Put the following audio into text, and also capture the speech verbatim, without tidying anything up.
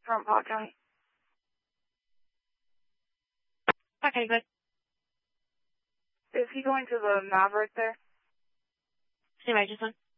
from Polk County. Okay, good. Is he going to the Maverick there? Stay right, just one.